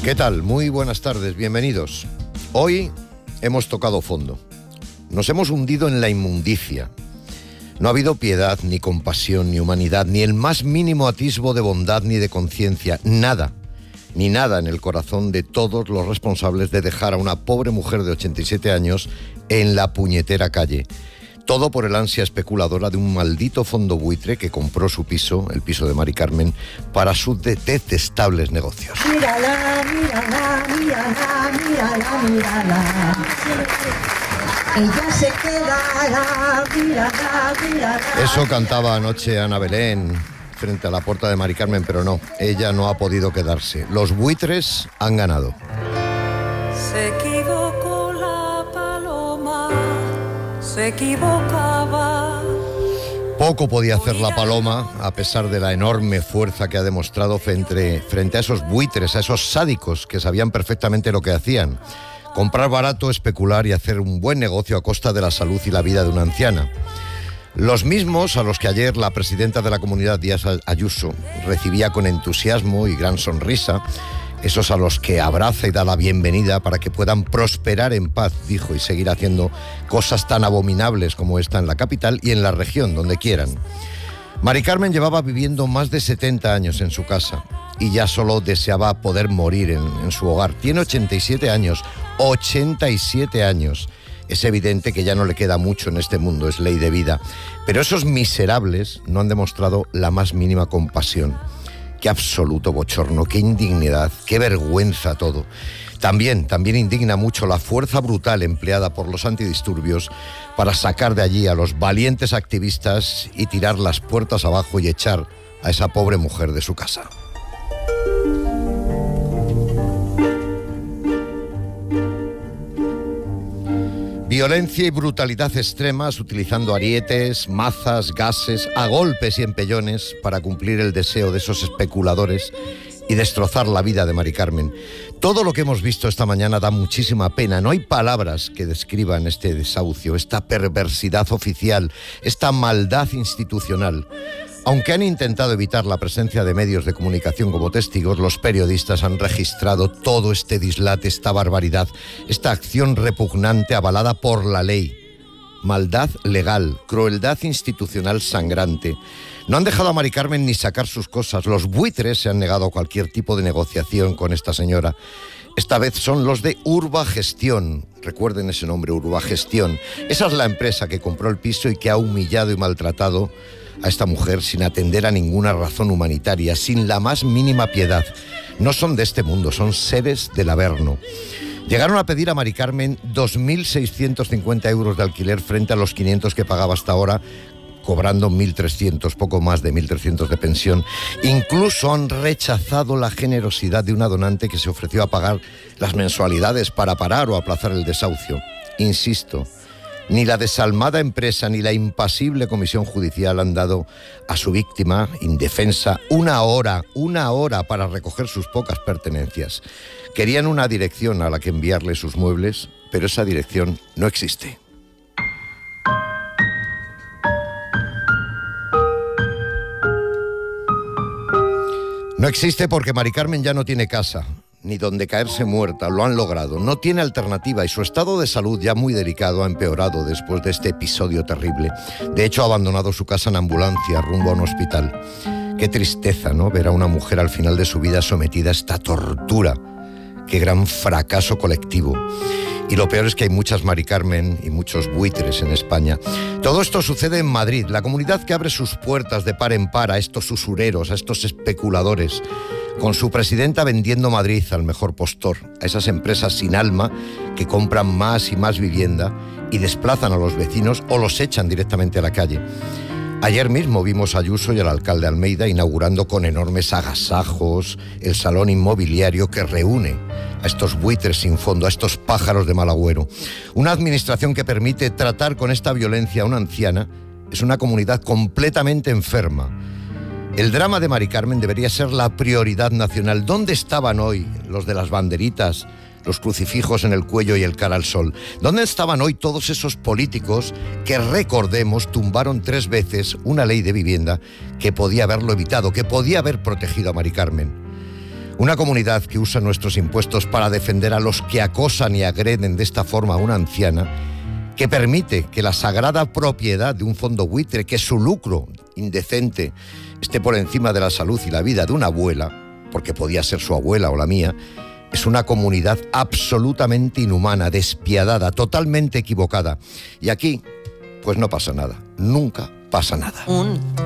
¿Qué tal? Muy buenas tardes, bienvenidos. Hoy hemos tocado fondo. Nos hemos hundido en la inmundicia. No ha habido piedad, ni compasión, ni humanidad, ni el más mínimo atisbo de bondad ni de conciencia. Nada, ni nada en el corazón de todos los responsables de dejar a una pobre mujer de 87 años en la puñetera calle. Todo por el ansia especuladora de un maldito fondo buitre que compró su piso, el piso de Mari Carmen, para sus detestables negocios. Mírala, mírala, mírala, mírala, mírala. Ella se quedará, mírala, mírala. Eso cantaba anoche Ana Belén frente a la puerta de Mari Carmen, pero no, ella no ha podido quedarse. Los buitres han ganado. Se equivocó la paloma, se equivocaba. Poco podía hacer la paloma, a pesar de la enorme fuerza que ha demostrado frente a esos buitres, a esos sádicos que sabían perfectamente lo que hacían. Comprar barato, especular y hacer un buen negocio a costa de la salud y la vida de una anciana. Los mismos a los que ayer la presidenta de la comunidad, Díaz Ayuso, recibía con entusiasmo y gran sonrisa, esos a los que abraza y da la bienvenida para que puedan prosperar en paz, dijo, y seguir haciendo cosas tan abominables como esta en la capital y en la región, donde quieran. Mari Carmen llevaba viviendo más de 70 años en su casa y ya solo deseaba poder morir en su hogar. Tiene 87 años, 87 años. Es evidente que ya no le queda mucho en este mundo, es ley de vida. Pero esos miserables no han demostrado la más mínima compasión. Qué absoluto bochorno, qué indignidad, qué vergüenza todo. También indigna mucho la fuerza brutal empleada por los antidisturbios para sacar de allí a los valientes activistas y tirar las puertas abajo y echar a esa pobre mujer de su casa. Violencia y brutalidad extremas, utilizando arietes, mazas, gases, a golpes y empellones para cumplir el deseo de esos especuladores y destrozar la vida de Mari Carmen. Todo lo que hemos visto esta mañana da muchísima pena. No hay palabras que describan este desahucio, esta perversidad oficial, esta maldad institucional. Aunque han intentado evitar la presencia de medios de comunicación como testigos, los periodistas han registrado todo este dislate, esta barbaridad, esta acción repugnante avalada por la ley. Maldad legal, crueldad institucional sangrante. No han dejado a Mari Carmen ni sacar sus cosas. Los buitres se han negado a cualquier tipo de negociación con esta señora. Esta vez son los de Urbagestión. Recuerden ese nombre, Urbagestión. Esa es la empresa que compró el piso y que ha humillado y maltratado a esta mujer sin atender a ninguna razón humanitaria, sin la más mínima piedad. No son de este mundo, son seres del Averno. Llegaron a pedir a Mari Carmen 2.650 euros de alquiler frente a los 500 que pagaba hasta ahora, cobrando 1.300, poco más de 1.300 de pensión. Incluso han rechazado la generosidad de una donante que se ofreció a pagar las mensualidades para parar o aplazar el desahucio. Insisto, ni la desalmada empresa ni la impasible comisión judicial han dado a su víctima indefensa una hora para recoger sus pocas pertenencias. Querían una dirección a la que enviarle sus muebles, pero esa dirección no existe. No existe porque Mari Carmen ya no tiene casa, ni donde caerse muerta. Lo han logrado. No tiene alternativa y su estado de salud, ya muy delicado, ha empeorado después de este episodio terrible. De hecho, ha abandonado su casa en ambulancia rumbo a un hospital. Qué tristeza, ¿no?, ver a una mujer al final de su vida sometida a esta tortura. Qué gran fracaso colectivo. Y lo peor es que hay muchas Mari Carmen y muchos buitres en España. Todo esto sucede en Madrid, la comunidad que abre sus puertas de par en par a estos usureros, a estos especuladores, con su presidenta vendiendo Madrid al mejor postor, a esas empresas sin alma que compran más y más vivienda y desplazan a los vecinos o los echan directamente a la calle. Ayer mismo vimos a Ayuso y al alcalde Almeida inaugurando con enormes agasajos el salón inmobiliario que reúne a estos buitres sin fondo, a estos pájaros de mal agüero. Una administración que permite tratar con esta violencia a una anciana es una comunidad completamente enferma. El drama de Mari Carmen debería ser la prioridad nacional. ¿Dónde estaban hoy los de las banderitas, los crucifijos en el cuello y el cara al sol? ¿Dónde estaban hoy todos esos políticos que, recordemos, tumbaron 3 veces una ley de vivienda que podía haberlo evitado, que podía haber protegido a Mari Carmen? Una comunidad que usa nuestros impuestos para defender a los que acosan y agreden de esta forma a una anciana, que permite que la sagrada propiedad de un fondo buitre, que su lucro indecente esté por encima de la salud y la vida de una abuela, porque podía ser su abuela o la mía, es una comunidad absolutamente inhumana, despiadada, totalmente equivocada. Y aquí, pues no pasa nada, nunca pasa nada.